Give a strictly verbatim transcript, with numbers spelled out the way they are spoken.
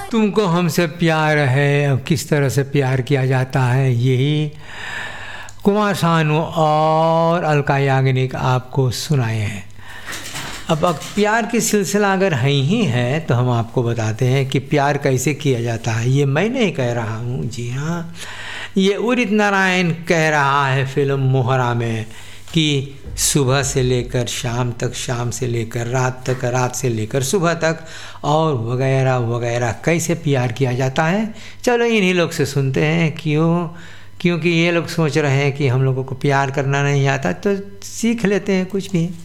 तुमको हमसे प्यार है, अब किस तरह से प्यार किया जाता है, यही कुमार सानू और अलका याग्निक आपको सुनाए हैं। अब अब प्यार की सिलसिला अगर है ही है तो हम आपको बताते हैं कि प्यार कैसे किया जाता है। ये मैं नहीं कह रहा हूँ, जी हाँ, ये उदित नारायण कह रहा है फिल्म मोहरा में कि सुबह से लेकर शाम तक, शाम से लेकर रात तक, रात से लेकर सुबह तक, और वगैरह वगैरह कैसे प्यार किया जाता है। चलो इन्हीं लोग से सुनते हैं। क्यों? क्योंकि ये लोग सोच रहे हैं कि हम लोगों को प्यार करना नहीं आता, तो सीख लेते हैं कुछ भी।